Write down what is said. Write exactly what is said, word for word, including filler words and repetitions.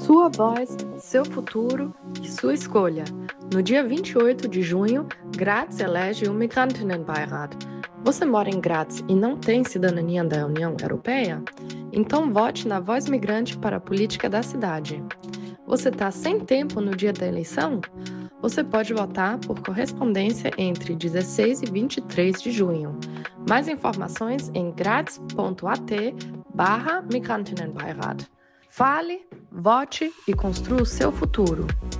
Sua voz, seu futuro e sua escolha. No dia vinte e oito de junho, Graz elege o Migrantinnenbeirat. Você mora em Graz e não tem cidadania da União Europeia? Então vote na Voz Migrante para a política da cidade. Você está sem tempo no dia da eleição? Você pode votar por correspondência entre dezesseis e vinte e três de junho. Mais informações em graz.at barra Migrantinnenbeirat. Fale, vote e construa o seu futuro.